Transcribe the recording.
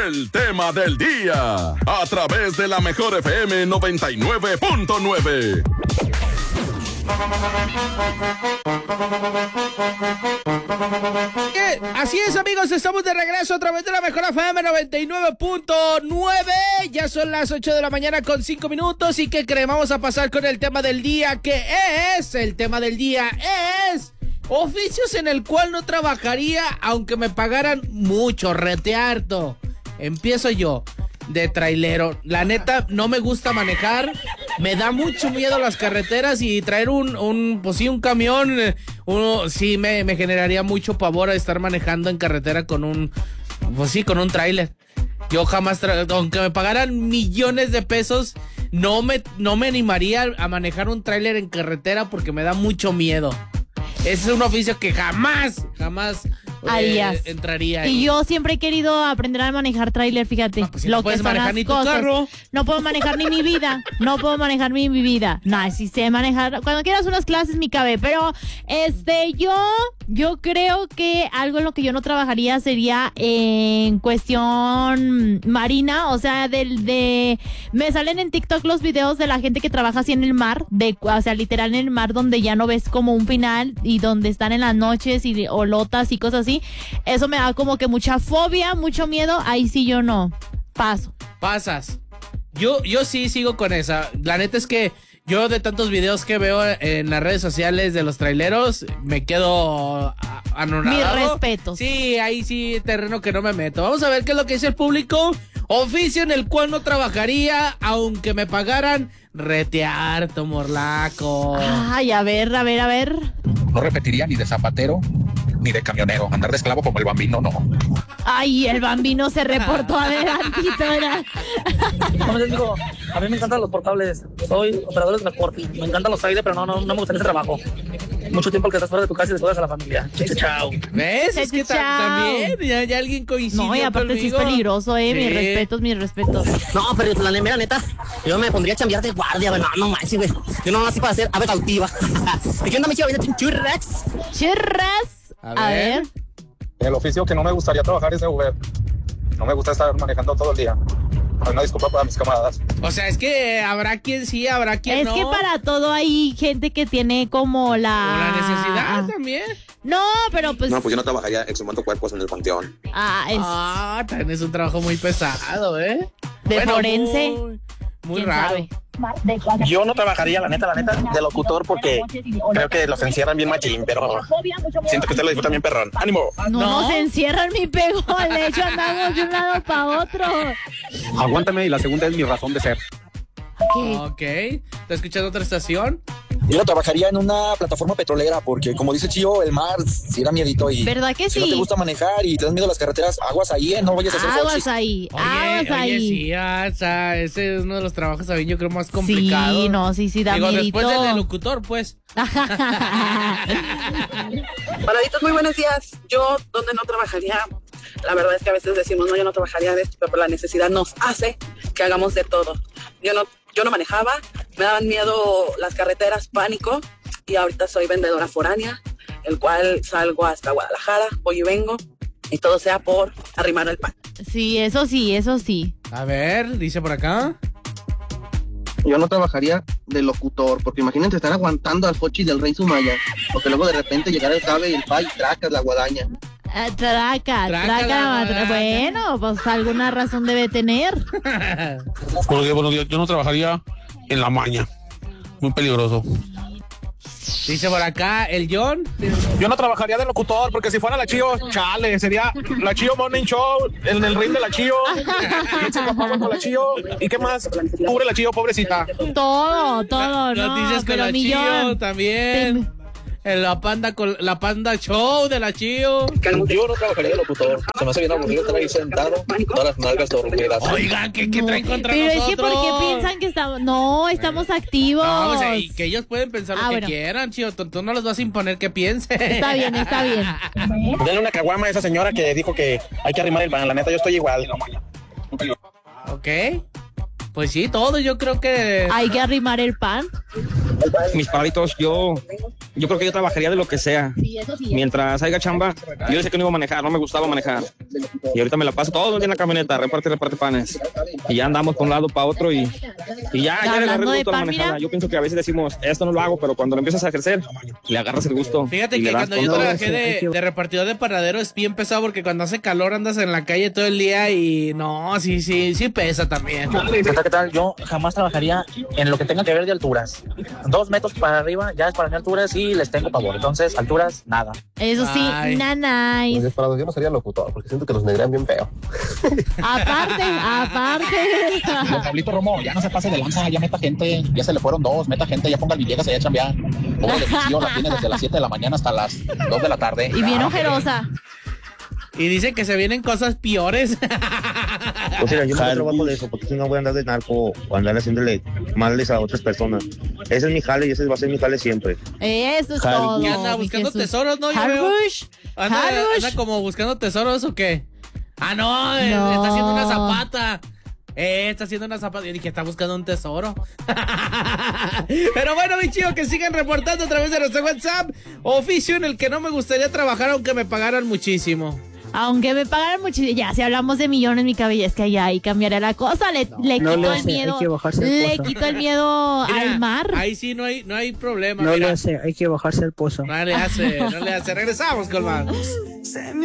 el tema del día, a través de la Mejor FM 99.9. Así es, amigos, estamos de regreso a través de la Mejor FM 99.9. Ya son las 8 de la mañana con 5 minutos. ¿Y qué creen? Vamos a pasar con el tema del día, que es... El tema del día es... oficios en el cual no trabajaría aunque me pagaran mucho, rete harto. Empiezo yo, de trailero. La neta, no me gusta manejar. Me da mucho miedo las carreteras y traer un camión, sí me generaría mucho pavor a estar manejando en carretera con un tráiler. Yo jamás, aunque me pagaran millones de pesos, no me animaría a manejar un tráiler en carretera porque me da mucho miedo. Ese es un oficio que jamás entraría ahí. Y yo siempre he querido aprender a manejar tráiler, fíjate. No, pues si no puedes manejar ni tu carro. No puedo manejar ni mi vida. No, si sé manejar. Cuando quieras unas clases, mi cabe. Pero, yo creo que algo en lo que yo no trabajaría sería en cuestión marina. O sea, me salen en TikTok los videos de la gente que trabaja así en el mar. O sea, literal en el mar, donde ya no ves como un final y donde están en las noches y olotas y cosas así. Eso me da como que mucha fobia, mucho miedo. Ahí sí yo no paso. Pasas. Yo sí sigo con esa. La neta es que yo, de tantos videos que veo en las redes sociales de los traileros, me quedo anonadado. Mis respetos. Sí, ahí sí, terreno que no me meto. Vamos a ver qué es lo que dice el público. Oficio en el cual no trabajaría aunque me pagaran rete harto, morlaco. Ay, a ver. No repetiría ni de zapatero ni de camionero. Andar de esclavo como el Bambino, no. Ay, el Bambino se reportó adelantito, ¿verdad? Como les digo, a mí me encantan los portables. Soy operador de transporte. Me encantan los aires, pero no me gusta ese trabajo. Mucho tiempo que estás fuera de tu casa y después a la familia. Chao. ¿Ves? Es que también ya alguien coincide. No, y aparte conmigo. sí es peligroso, Sí. Mis respetos. No, pero la mera neta, yo me pondría a chambear de guardia, güey. No manches, güey. Yo no nací para hacer ave cautiva. ¿Y qué onda, mi chico? Churras. A ver. El oficio que no me gustaría trabajar es de Uber. No me gusta estar manejando todo el día. Una disculpa para mis camaradas. O sea, es que habrá quien sí, habrá quien no. Es que para todo hay gente que tiene como la necesidad también. No, pero pues... No, pues yo no trabajaría exhumando cuerpos en el panteón. También es un trabajo muy pesado, ¿eh? De forense. Muy raro. Sabe? Yo no trabajaría, la neta, de locutor porque creo que los encierran bien machín, pero siento que usted lo disfruta bien perrón. ¡Ánimo! No se encierran, mi pego. De hecho, andamos de un lado para otro. Aguántame, y la segunda es mi razón de ser. Ok. ¿Te escuchas otra estación? Yo no trabajaría en una plataforma petrolera porque, como dice Chío, el mar sí da miedito y... ¿Verdad que si sí? no te gusta manejar y te dan miedo a las carreteras, aguas ahí, no vayas a hacer Aguas fochis. ahí. Oye, sí, ese es uno de los trabajos también yo creo más complicado. Sí, no, sí, da miedito. Después del de locutor, pues. Paraditos, muy buenos días. Yo, donde no trabajaría, la verdad es que a veces decimos, no, yo no trabajaría de esto, pero la necesidad nos hace que hagamos de todo. Yo no manejaba, me daban miedo las carreteras, pánico, y ahorita soy vendedora foránea, el cual salgo hasta Guadalajara, voy y vengo, y todo sea por arrimar el pan. Sí, eso sí. A ver, dice por acá. Yo no trabajaría de locutor, porque imagínate estar aguantando al fochis del rey Sumaya, porque luego de repente llegar el cabe y el pa y tracas la guadaña. Traca. Bueno, pues alguna razón debe tener. Buenos días. Yo no trabajaría en la maña. Muy peligroso. Dice por acá el John. Yo no trabajaría de locutor porque si fuera la Chío, chale, sería la Chío Morning Show, en el ring de la Chío. ¿Quién se escapaba con la Chío? ¿Y qué más? Cubre la Chío, pobrecita. Todo, noticias con la Chío también. Sí. La panda show de la Chío. Yo no trabajaría de locutor. Se me hace bien aburrido estar ahí sentado, todas las nalgas dormidas. Oigan, ¿qué traen contra pero nosotros? Pero es que ¿por qué piensan que estamos? No, estamos activos. No, o sea, y que ellos pueden pensar lo que quieran, Chío. Tú no los vas a imponer que piensen. Está bien. Denle una caguama a esa señora que dijo que hay que arrimar el pan. La neta, yo estoy igual. Ok. Pues sí, todo yo creo que... Hay que arrimar el pan. Mis palitos, yo yo creo que yo trabajaría de lo que sea. Sí, eso sí. Mientras haya chamba, yo decía que no iba a manejar, no me gustaba manejar. Y ahorita me la paso todo el día en la camioneta, reparte panes. Y ya andamos por un lado para otro y ya le agarré el gusto a la manejada. Yo pienso que a veces decimos, esto no lo hago, pero cuando lo empiezas a ejercer, le agarras el gusto. Fíjate que cuando yo trabajé de repartidor de panadero es bien pesado porque cuando hace calor andas en la calle todo el día y no, sí pesa también. ¿Qué tal? Yo jamás trabajaría en lo que tenga que ver de alturas. 2 metros para arriba ya es para mí alturas y les tengo pavor. Entonces, alturas, nada. Eso sí, nanay. Yo no sería locutor porque siento que los negrean bien feo. Aparte. Don Pablito Romo, ya no se pase de lanza, ya meta gente, ya se le fueron 2, meta gente, ya ponga el Villegas allá a chambear. Pobre de Chio, la tiene desde las 7 de la mañana hasta las 2 de la tarde. Y bien ojerosa. Y dice que se vienen cosas peores. Pues mira, yo no trabajo de eso, porque si no voy a andar de narco o andar haciéndole males a otras personas. Ese es mi jale y ese va a ser mi jale siempre. Eso es todo. ¿Qué anda buscando tesoros, no? ¿Anda como buscando tesoros o qué? No, está haciendo una zapata. Está haciendo una zapata. Yo dije, está buscando un tesoro. Pero bueno, mi chico, que sigan reportando a través de nuestro WhatsApp. Oficio en el que no me gustaría trabajar aunque me pagaran muchísimo. Aunque me pagaran muchísimo. Ya, si hablamos de millones, mi cabello, es que allá ahí cambiaré la cosa. Le quito el miedo. Le quito el miedo al mar. Ahí sí no hay problema. No le hace, hay que bajarse el pozo. No le hace. Regresamos con más.